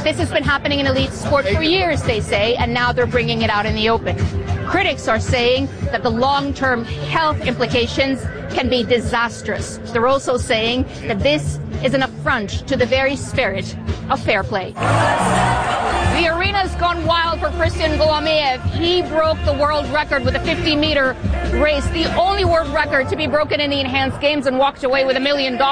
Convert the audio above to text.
This has been happening in elite sport for years, they say, and now they're bringing it out in the open. Critics are saying that the long-term health implications can be disastrous. They're also saying that this is an affront to the very spirit of fair play. The arena's gone wild for Christian Gouamiev. He broke the world record with a 50-meter race, the only world record to be broken in the enhanced games, and walked away with $1 million.